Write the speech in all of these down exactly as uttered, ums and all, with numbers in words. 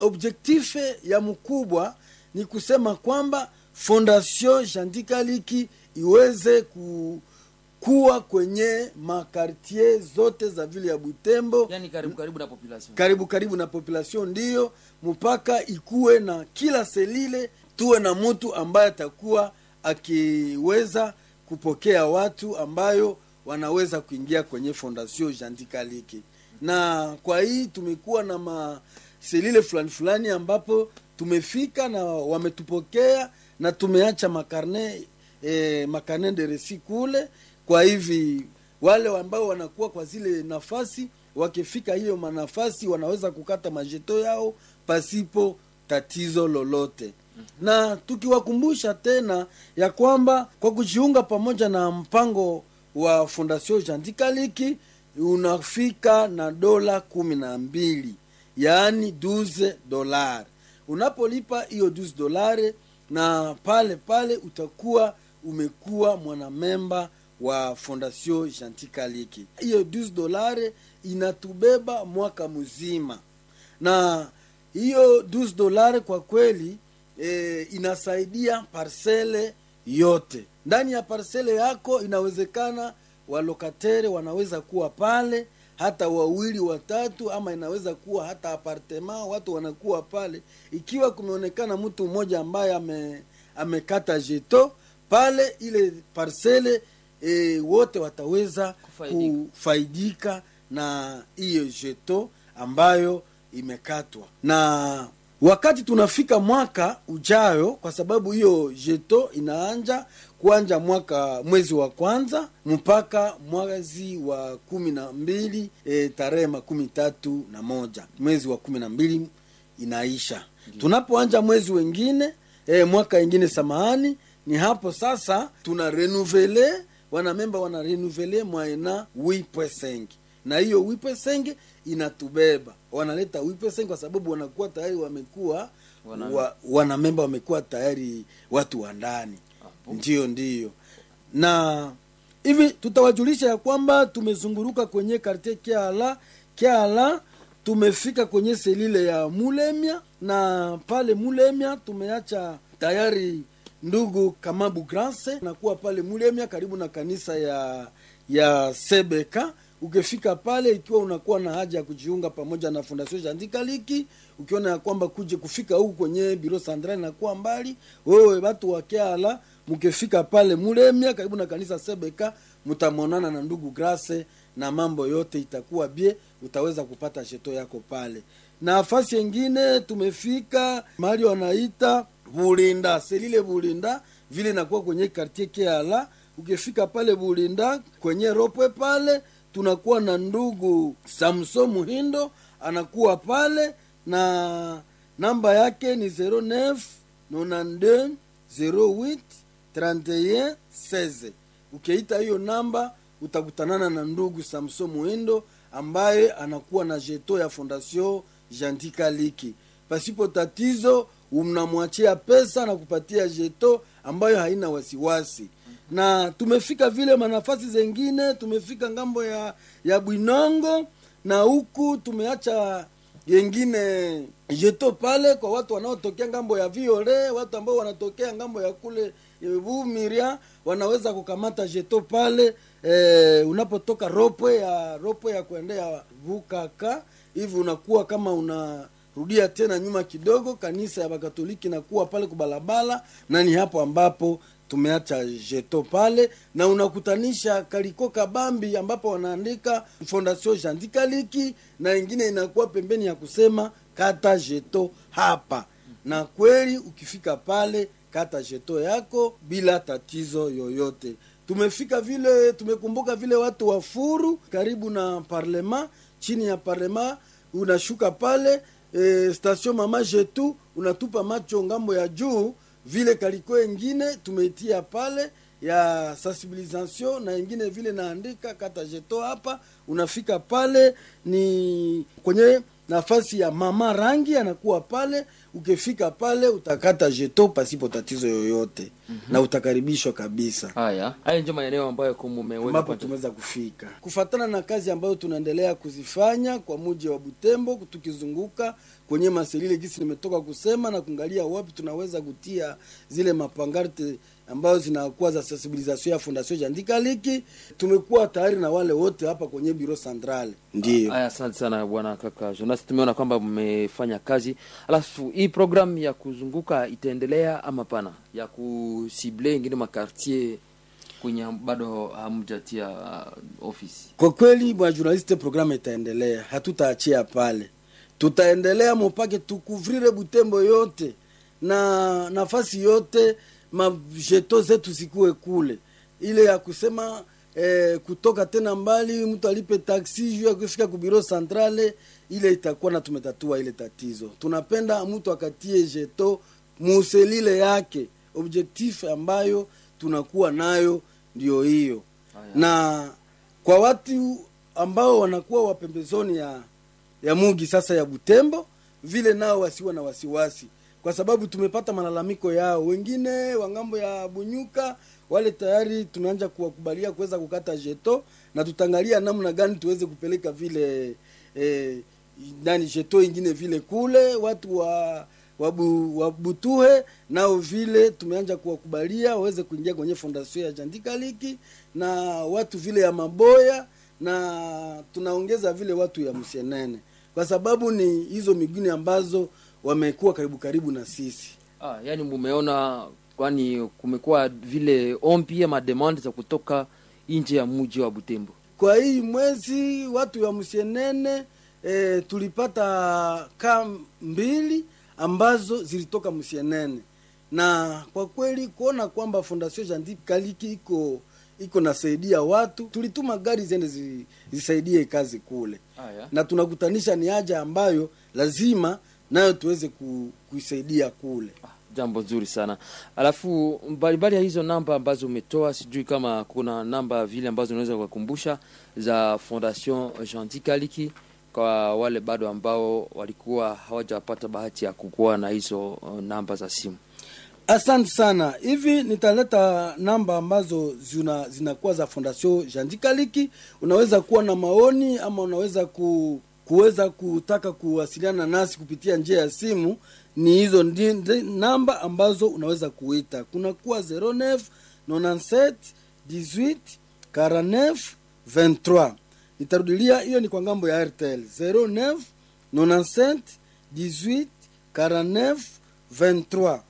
Objectif ya mkubwa ni kusema kwamba Fondation Jandikaliki iweze ku kuwa kwenye makartier zote za vile ya Butembo, yani karibu karibu na population. Karibu karibu na population, ndio mpaka ikuwe na kila selile tuwe na mtu ambaye atakuwa akiweza kupokea watu ambayo wanaweza kuingia kwenye Fondation Jandikaliki. Na kwa hii tumekuwa na maselile fulani fulani ambapo tumefika na wametupokea na tumeacha makarne eh, makarne de resi kule. Kwa hivi wale ambao wanakuwa kwa zile nafasi wakifika hiyo manafasi wanaweza kukata majeto yao pasipo tatizo lolote. Mm-hmm. Na tukiwakumbusha tena ya kwamba kwa kujiunga pamoja na mpango wa Fondation Jandikaliki unafika na dola kumi na mbili, yaani douze dolari. Unapolipa hiyo douze dolari na pale pale utakuwa umekuwa mwanamemba wa Fondation Jandikaliki. Hiyo douze dolari inatubeba mwaka mzima. Na hiyo douze dolari kwa kweli e, inasaidia parcele yote. Ndani ya parcele yako inawezekana walokatere wanaweza kuwa pale hata wawili watatu, ama inaweza kuwa hata apartema watu wanakuwa pale. Ikiwa kumeonekana mtu mmoja ambaye ame amekata jeto pale, ile parcele e, wote wataweza kufaidika, kufaidika na hiyo jeto ambayo imekatwa. Na wakati tunafika mwaka ujayo, kwa sababu hiyo jeto inaanja kuanja mwaka mwezi wa kwanza mpaka mwezi wa kumi na mbili e, tarehe makumi tatu na moja mwezi wa kumi na mbili inaisha. Tunapoanja mwezi wengine e, mwaka ingine samahani, ni hapo sasa tuna renouveler, wana memba wana renouveler moyena huit point cinq, na hiyo huit point cinq inatubeba, wanaleta huit point cinq kwa sababu wanakuwa tayari wamekuwa wana, wa, wana memba wamekuwa tayari watu wa ndani. Ndio ndio. Na hivi tutawajulisha ya kwamba tumezunguruka kwenye quartier Kiala. Kiala tumefika kwenye selile ya Mulemia, na pale Mulemia tumeacha tayari ndugu Kamabu Grance na kuwa pale Mulemia karibu na kanisa ya ya Sebeka. Ukifika pale, ikiwa unakuwa na haja ya kujiunga pamoja na Fondation Jandikaliki, ukiona ya kwamba kuje kufika huku kwenye biro central na kuwa mbali, wewe watu wa Kiala mkifika pale Mulemia karibu na kanisa Sebeka, mtamonana na ndugu Grace na mambo yote itakuwa bie, utaweza kupata jeto yako pale. Na nafasi nyingine tumefika mahali wanaita Bulinda, selile Bulinda vile nakuwa kwenye quartier Kiala. Ukifika pale Bulinda kwenye ropwe pale tunakuwa na ndugu Samson Muhindo anakuwa pale, na namba yake ni zero neuf nonante-deux zero huit trente et un seize. Ukiita hiyo namba utakutanana na ndugu Samson Muhindo ambaye anakuwa na jeto ya Fondation Jandikaliki. Pasipo tatizo unamwachia pesa na kupatia jeto ambayo haina wasiwasi. Na tumefika vile manafasi zengine, tumefika ngambo ya ya Bwinongo, na huku tumeacha yengine jeto pale kwa watu wanaotokea ngambo ya Viole. Watu ambao wanatokea ngambo ya kule Bumiria wanaweza kukamata jeto pale e, unapotoka ropwe ya ropwe ya kuendea Bukaka hivi, unakuwa kama unarudia tena nyuma kidogo, kanisa ya Bakatoliki nakuwa pale kubalabala, na ni hapo ambapo tumeacha jeto pale. Na unakutanisha Kaliko Kabambi ambapo wanaandika Fondation Jandikaliki, na ingine inakuwa pembeni ya kusema kata jeto hapa. Na kweli ukifika pale kata jeto yako bila tatizo yoyote. Tumefika vile, tumekumbuka vile watu wa Furu karibu na Parlement, chini ya Parlement unashuka pale e, station Mama Jetu, unatupa macho ngambo ya juu vile Kaliko ingine tumeitia pale ya sensibilisation, na ingine vile naandika kata jeto hapa. Unafika pale ni kwenye nafasi ya Mama Rangi anakuwa pale. Ukifika pale utakata jeto pasipo tatizo yoyote. Mm-hmm. Na utakaribishwa kabisa. Haya, haya ndio maeneo ambayo kumumeweza kwa tumeweza kufika. Kufatana na kazi ambayo tunaendelea kuzifanya kwa mji wa Butembo, tukizunguka kwenye maselile gisi nimetoka kusema, na kuangalia wapi tunaweza kutia zile mapangarte ambazo zinakuwa za sensibilisation ya Fondation Jandikaliki. Tumekuwa tayari na wale wote hapa kwenye bureau central. Ndio. Aya, asante sana bwana kaka Jonas, tumeona kwamba mmefanya kazi. Alafu hii program ya kuzunguka itaendelea ama pana? Ya kusible ingine makartier kwenye bado hamjatia uh, ofisi. Kwa kweli bwana journaliste, program itaendelea. Hatutaachia pale. Tutaendelea mpaka tukuvrire Butembo yote na nafasi yote, majeto zetu sikue kule. Ile ya kusema eh, kutoka tena mbali mtu alipe taxi juu ya kufika ku bureau centrale, ile itakuwa na tumetatua ile tatizo. Tunapenda mtu akatie jeto muselile yake. Objectif ambayo tunakuwa nayo ndio hiyo. Na kwa watu ambao wanakuwa wapembezoni ya ya mugi sasa ya Butembo, vile nao wasiwa na wasiwasi, kwa sababu tumepata malalamiko yao. Wengine wangambo ya Bunyuka wale tayari tunaanza kuwakubalia kuweza kukata jeto, na tutangalia namna gani tuweze kupeleka vile eh, ndani jeto ingine vile kule watu wa wabu, wabutuhe nao vile tumeanza kuwakubalia waweze kuingia kwenye Fondation ya Jandikaliki, na watu vile ya Maboya, na tunaongeza vile watu ya Msienene, kwa sababu ni hizo migini ambazo wamekuwa karibu karibu na sisi. Ah, yani mumeona kwani kumekuwa vile ombi ama demand za kutoka nje ya mji wa Butembo. Kwa hii mwezi watu ya Msienene e, tulipata kam mbili ambazo zilitoka Msienene, na kwa kweli kuona kwamba Fondation Jandikaliki iko iko nasaidia watu, tulituma gari zende zi, zisaidie kazi kule. Ah, yeah. Na tunakutanisha ni haja ambayo lazima nayo tuweze ku, kuisaidia kule. Ah, jambo nzuri sana. Alafu mbalimbali ya hizo namba ambazo umetoa, sijui kama kuna namba vile ambazo unaweza kukumbusha za Fondation Jandikaliki kwa wale bado ambao walikuwa hawajapata bahati ya kukuwa na hizo uh, namba za simu. Asante sana. Hivi nitaleta namba ambazo zina zinakuwa za Fondation Jandikaliki. Unaweza kuwa na maoni ama unaweza ku, kuweza kutaka kuwasiliana nasi kupitia njia ya simu. Ni hizo ndi, ndi, namba ambazo unaweza kuita. Kuna kuwa zero neuf nonante-sept dix-huit quarante-neuf vingt-trois. Nitarudilia, hiyo ni kwa ngambo ya R T L. zero neuf nonante-sept dix-huit quarante-neuf vingt-trois.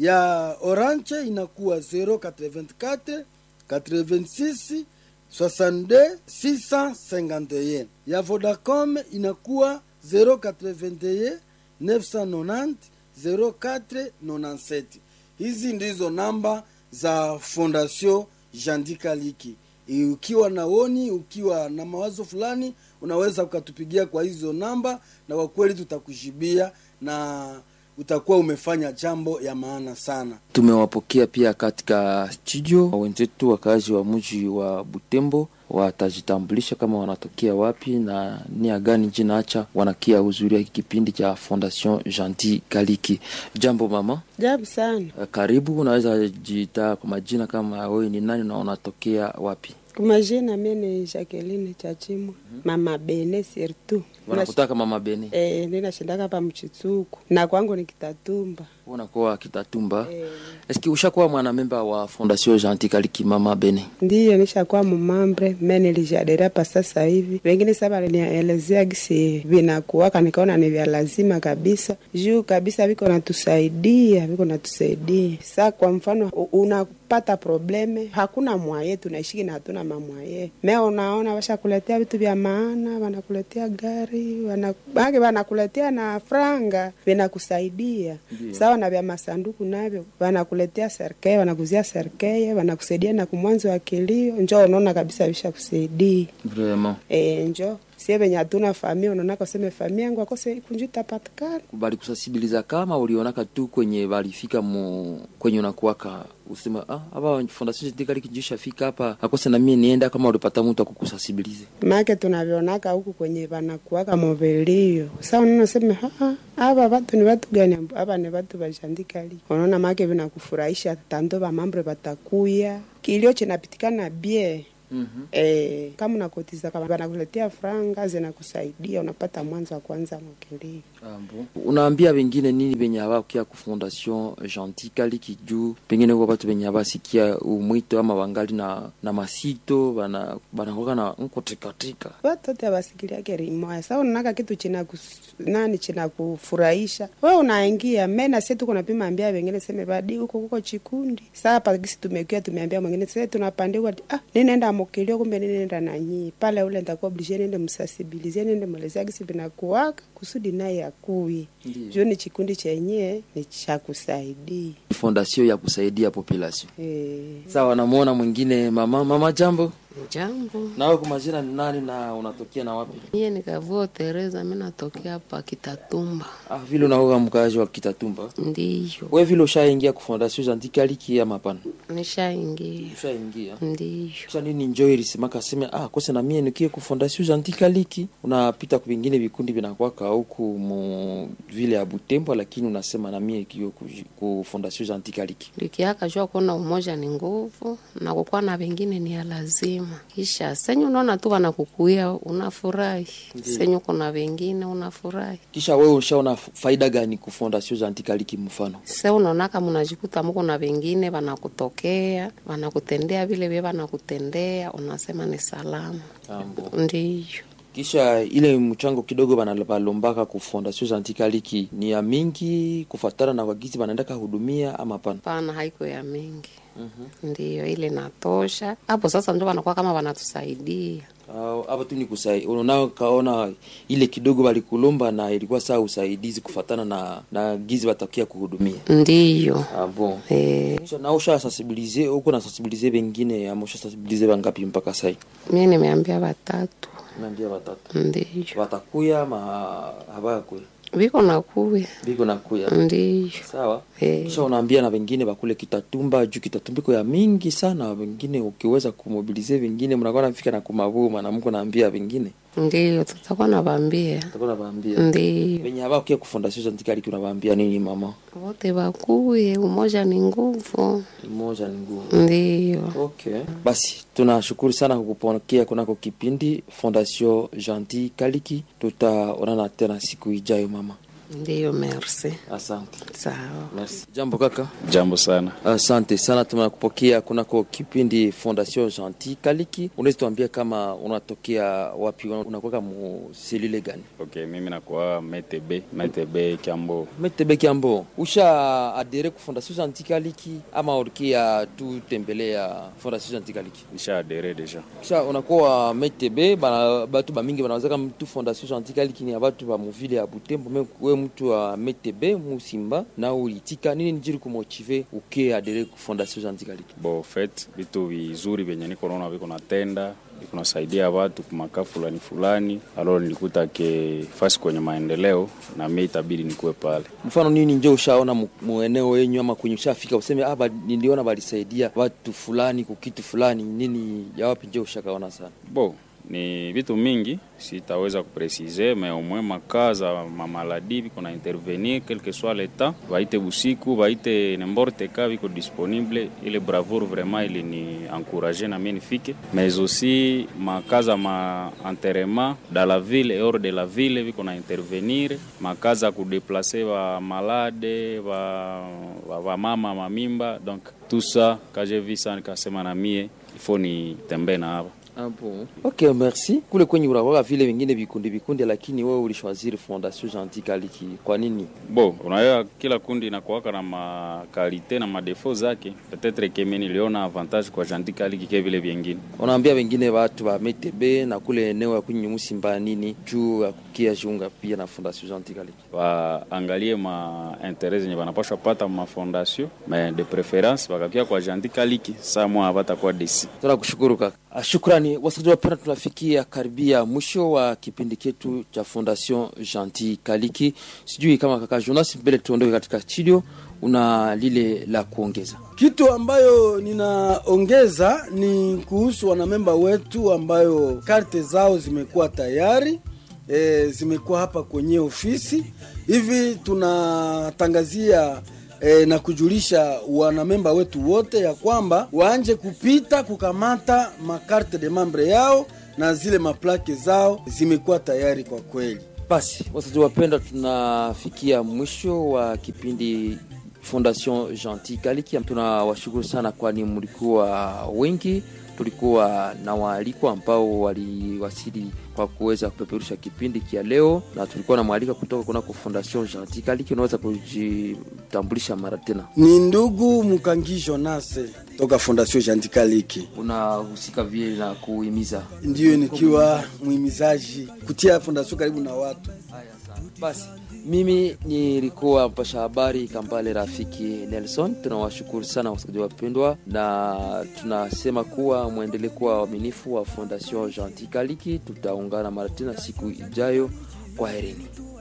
Ya Orange inakuwa zero quatre-vingt-quatre quatre-vingt-six soixante-deux six cent cinquante et un. Ya Vodacom inakuwa zero quatre-vingt-un neuf cent quatre-vingt zero quatre quatre-vingt-sept. Hizi ndizo namba za Fondation Jandikaliki. Ukiwa na oni, ukiwa na mawazo fulani, unaweza ukatupigia kwa hizo namba, na kwa kweli tutakujibia na utakuwa umefanya jambo ya maana sana. Tumewapokea pia katika studio wenzetu wakazi wa mji wa Butembo, watajitambulisha kama wanatokea wapi na nia gani jina acha wanakia hudhuria kipindi cha Fondation Jandikaliki. Jambo mama. Jambo sana. Karibu, unaweza jiita kwa majina kama wewe ni nani na unatokea wapi? Kwa majina mimi ni Jacqueline Chachimo, mm-hmm. Mama Bene surtout. Wanakutaka Mama Bene? Eh, nina shindaka hapa Mchitsuku. Na kwangu ni Kitatumba. Unakuwa Kitatumba? Eh. Eski ushakuwa mwana memba wa Fondation Jandikaliki Mama Bene? Ndiyo, nishakuwa mumambre, mimi nilijadera pa sasa hivi. Wengine sasa walinielezea gisi vinakuwaka, nikaona ni vya lazima kabisa. Juu kabisa viko natusaidia, viko natusaidia. Sasa kwa mfano unapata probleme, hakuna mwaye, tunaishiki na hatuna mamwaye. Meo unaona washakuletea vitu vya maana, wanakuletea gari, wanabaki wanakuletea na franga, vinakusaidia. Sawa na vya masanduku navyo, wanakuletea serikali, wanakuzia serikali, wanakusaidia na kumwanzo wa kilio. Njoo unaona kabisa visha kusaidia. Vraiment. Eh, njoo. Sie venye hatuna familia, unaona kwa sema familia yangu akose kunjuta patikana. Bali kusasibiliza kama ulionaka tu kwenye walifika mu kwenye unakuwaka usema ah hapa Fondation Jandikaliki jisha fika hapa akose na mimi nienda, kama ulipata mtu akukusasibilize. Maana tunavionaka huku kwenye wanakuwaka movelio. Sasa unaona sema ah hapa watu ni watu gani? Hapa ni watu wa Jandikaliki. Unaona maana vinakufurahisha, tando ba mambo batakuya. Kilio chinapitikana bie. Mm-hmm. Eh, kama unakotiza kama wanakuletea franga zinakusaidia, unapata mwanzo wa kwanza mkilio. Ambo. Unaambia wengine nini benye hawakia ku Fondation Gentil Kaliki juu pengine kwa watu benye habasikia umwito ama wangali na na masito bana bana na nkotika watu wote wasikilia keri moya. Sasa unaka kitu china kus, nani china kufurahisha wewe unaingia mena sisi tuko napima ambia wengine sema badi huko huko chikundi. Sasa hapa gisi tumekuwa tumeambia mwingine sasa tunapandiwa ah ninaenda mokilio kumbe ninaenda na nyi pale ule nitakuwa obligé nende msensibiliser nende mwelezea gisi binakuwaka kusudi naye akui. Juu ni chikundi chenye ni cha kusaidia. Fondation ya kusaidia population. Eh. Sawa namuona mwingine mama mama jambo. Jambo. Nawe kwa majina ni nani na unatokea na wapi? Mie ni Kavuo Teresa, mimi natokea hapa Kitatumba. Ah vile unaoga mkazi wa Kitatumba? Ndiyo. Wewe vile ushaingia ku Fondation Gentil Kaliki ama hapana? Nishaingia. Ushaingia? Ndiyo. Kisha nini enjoy risimaka sema ah kosa na mie nikie ku Fondation Gentil Kaliki unapita ku vingine vikundi vinakuwa huku mu vile ya Butembo lakini unasema na mie kio ku, ku Fondation Gentil Kaliki. Likiaka jua kuna umoja ni nguvu na kukuwa na vingine ni ya lazima. Kisha senyu unaona tu wanakukuia unafurahi. Senyu kuna vingine unafurahi. Kisha wewe ushaona faida gani ku Fondation Gentil Kaliki mfano? Sasa unaona kama unajikuta mko na vingine wanakutokea, wanakutendea vile vile wanakutendea, unasema ni salama. Ambo. Ndiyo. Kisha ile mchango kidogo banalombaka ku Fondation Gentil Kaliki ni ya mingi kufuatana na wagizi wanaenda hudumia ama pana? Pana haiko ya mingi. Mhm. Ndiyo ile natosha. Hapo sasa ndio wanakuwa kama wanatusaidia. Uh, hapa tu ni kusaidia. Unaona kaona ile kidogo balikulomba na ilikuwa saa usaidizi kufuatana na na gizi watakia kuhudumia. Ndiyo. Ah bon. Eh, Kisha na usha sensibiliser uko na sensibiliser wengine ama usha sensibiliser wangapi mpaka sasa? mimi nimeambia watatu. Naambia watatu. Ndiyo. Watakuya ama hawakuya? Viko na kuwe. Biko nakuya. Ndiyo. Sawa. Eh. Kisha unaambia na wengine bakule Kitatumba juu Kitatumbiko ya mingi sana wengine ukiweza kumobilize wengine mnakuwa nafika na kumabuma na mko naambia wengine. Ndiyo tutakuwa nawaambia. Tutakuwa nawaambia. Ndiyo. Wenye haba ukia ku Fondation Gentil Kaliki unawaambia nini mama? Wote bakuye, umoja ni nguvu. Moja ni nguvu. Ndiyo. Okay. Basi tunashukuru sana kukupokea kunako kipindi Fondation Gentil Kaliki. Tutaonana tena siku ijayo mama. Ndiyo, merci. Asante. Sawa. Merci. Jambo kaka. Jambo sana. Asante sana tunakupokea kunako kipindi Fondation Gentil Kaliki. Unaweza tuambia kama unatokea wapi, unakuwa mu selile gani? Okay, mimi nakuwa M T B, M T B Kiambo. M T B Kiambo. Usha adere ku Fondation Gentil Kaliki ama ulikia tu tembelea Fondation Gentil Kaliki? Nisha adere deja. Kisha unakuwa M T B bana batu ba mingi banaweza kama mtu Fondation Gentil Kaliki ni watu ba muvile ya Butembo, mais wewe mtu wa M T B Musimba na ulitika nini njiri kumotive uke adere ku Fondation Gentil Kaliki? Bo fait vitu vizuri venye niko naona viko natenda, viko nasaidia watu kumaka fulani fulani. Alo nilikuta ke fasi kwenye maendeleo na mimi itabidi nikuwe pale. Mfano nini nje ushaona mueneo yenyu ama kwenye ushafika useme ah niliona balisaidia watu fulani ku kitu fulani, nini ya wapi nje ushakaona sana? Bo ni vitu mingi sitaweza kupresize, mais au moins makaza ma maladie biko na intervenir quel que soit l'état, baite busiku baite n'importe cas biko disponible. Ile bravoure vraiment il ni encourager na mimi nifike, mais aussi makaza ma enterrement dans la ville et hors de la ville biko na intervenir, makaza ku déplacer ba malade ba ba, ba mama mamimba. Donc tout ça quand j'ai vu ça nikasema na mie il faut ni tembe na hapa. Ah bon. Okay, merci. Kule kwenye unakuwa vile vingine vikundi vikundi lakini wewe ulishwaziri Fondation Gentil Kaliki. Kwa nini? Bo, unaelewa kila kundi inakuwa na makalite na madefo zake. Peut-être que mimi niliona avantage kwa Gentil Kaliki kwa vile vingine. Unaambia wengine watu wa M T B na kule eneo ya kwenye Musimba nini juu ya kukia jiunga pia na Fondation Gentil Kaliki. Waangalie ma intérêt zenye wanapaswa pata ma fondation, mais de préférence wakakia kwa Gentil Kaliki. Saa mwa hapata kwa desi. Tunakushukuru kaka. Shukrani wasikilizaji wapenda, tunafikia karibia mwisho wa kipindi chetu cha Fondation Gentil Kaliki. Sijui kama kaka Jonas mbele tuondoke katika studio una lile la kuongeza. Kitu ambayo ninaongeza ni kuhusu wanamemba wetu ambayo karte zao zimekuwa tayari, e, zimekuwa hapa kwenye ofisi. Hivi tunatangazia E, na kujulisha wanamemba wetu wote ya kwamba waanje kupita kukamata makarte de membre yao na zile maplake zao zimekuwa tayari kwa kweli. Basi wasikilizaji wapenda, tunafikia mwisho wa kipindi Fondation Gentil Kaliki. Tunawashukuru sana kwani mlikuwa wengi. Tulikuwa na waalikwa ambao waliwasili kwa kuweza kupeperusha kipindi kia leo, na tulikuwa na mwalika kutoka kuna Fondation Gentil Kaliki. Unaweza kujitambulisha mara tena? Ni ndugu Mukangi Jonas toka Fondation Gentil Kaliki. Unahusika vile na kuhimiza? Ndio, nikiwa muhimizaji kutia Fondation karibu na watu. Haya sana. Basi mimi nilikuwa mpasha habari Kambale Rafiki Nelson. Tunawashukuru sana wasikilizaji wapendwa, na tunasema kuwa muendelee kuwa waaminifu wa Fondation Gentil Kaliki. Tutaungana mara tena siku ijayo. Kwaherini.